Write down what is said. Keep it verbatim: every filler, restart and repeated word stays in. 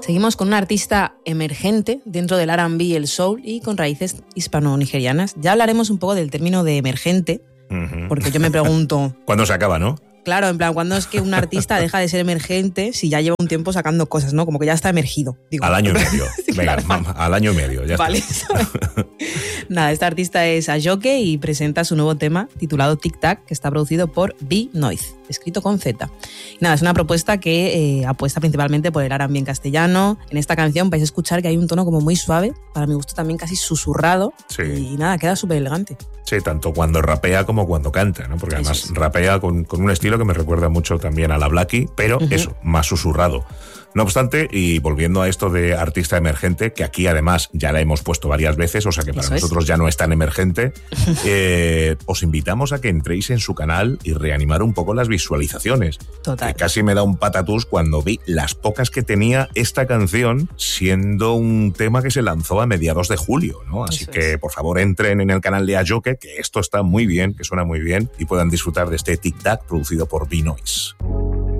Seguimos con una artista emergente dentro del R and B y el soul y con raíces hispano-nigerianas. Ya hablaremos un poco del término de emergente, uh-huh. porque yo me pregunto... ¿Cuándo se acaba, no? Claro, en plan, ¿cuándo es que un artista deja de ser emergente si ya lleva un tiempo sacando cosas, ¿no? Como que ya está emergido. Digo. Al año y medio. Venga, claro. Al año y medio, ya vale. está. Nada, esta artista es Ajoke y presenta su nuevo tema titulado Tic Tac, que está producido por B-Noise, escrito con Z. Y nada, es una propuesta que eh, apuesta principalmente por el R and B en castellano. En esta canción vais a escuchar que hay un tono como muy suave, para mi gusto también casi susurrado. Sí. Y nada, queda súper elegante. Sí, tanto cuando rapea como cuando canta, ¿no? Porque además rapea con, con un estilo que me recuerda mucho también a la Blackie, pero uh-huh. eso, más susurrado. No obstante, y volviendo a esto de artista emergente, que aquí además ya la hemos puesto varias veces, o sea que para Eso nosotros es. ya no es tan emergente, eh, os invitamos a que entréis en su canal y reanimar un poco las visualizaciones. Total. Que casi me da un patatús cuando vi las pocas que tenía esta canción, siendo un tema que se lanzó a mediados de julio, ¿no? Así Eso que, es. por favor, entren en el canal de Ajoke, que esto está muy bien, que suena muy bien, y puedan disfrutar de este Tic Tac producido por B-Noise.